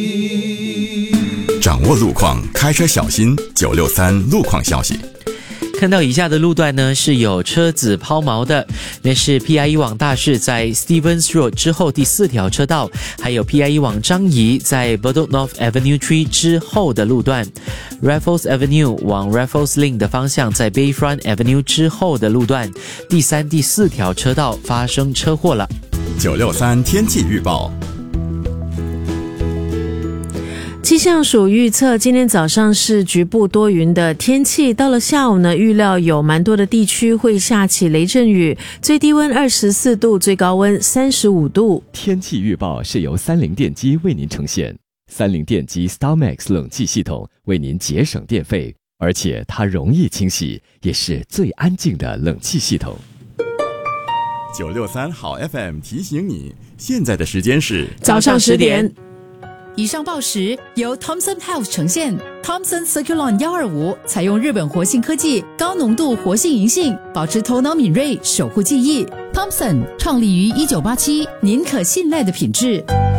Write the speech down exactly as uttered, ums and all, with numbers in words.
掌握路况，开车小心。九六三路况消息。 看到以下的路段呢，是有车子抛锚的，那是 P I E 往大势在 Stevens Road 之后第四条车道，还有 P I E 往张仪在 Bedok North Avenue Tree 之后的路段， Raffles Avenue 往 Raffles Link 的方向在 Bayfront Avenue 之后的路段，第三、第四条车道发生车祸了。 九六三天气预报。 气象署预测今天早上是局部多云的天气，到了下午呢，预料有蛮多的地区会下起雷阵雨，最低温二十四度，最高温三十五度。 天气预报是由三菱电机为您呈现，三菱电机 StarMax 冷气系统为您节省电费，而且它容易清洗，也是最安静的冷气系统。 九六三好 F M 提醒你，现在的时间是早上十点。 以上报时由 Thomson Health 呈现。 Thomson Circulon 一二五采用日本活性科技，高浓度活性银杏，保持头脑敏锐，守护记忆。 Thomson 创立于一九八七，您可信赖的品质。